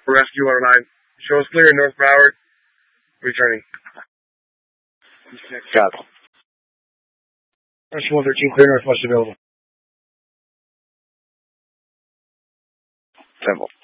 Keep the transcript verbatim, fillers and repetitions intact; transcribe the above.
Rescue one oh nine. Show us clear in North Broward. Returning. Got it. Rescue one thirteen, clear Northwest available. Temple.